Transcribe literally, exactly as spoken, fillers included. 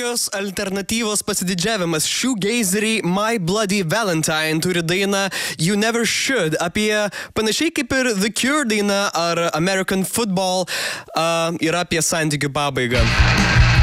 Naujos alternatyvos pasididžiavimas shoegazeriai My Bloody Valentine turi dainą You Never Should apie panašiai kaip ir The Cure daina ar American Football uh, yra apie santykių pabaigą.